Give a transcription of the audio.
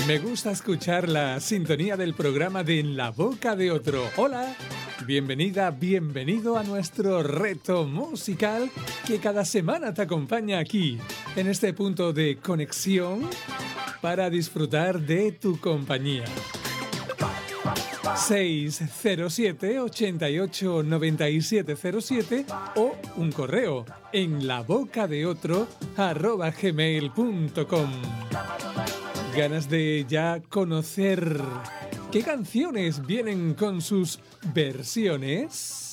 Me gusta escuchar la sintonía del programa de En la boca de otro. Hola, bienvenida, bienvenido a nuestro reto musical que cada semana te acompaña aquí, en este punto de conexión para disfrutar de tu compañía. 607-88-9707 o un correo en labocadeotro@gmail.com. ¿Ganas de ya conocer qué canciones vienen con sus versiones?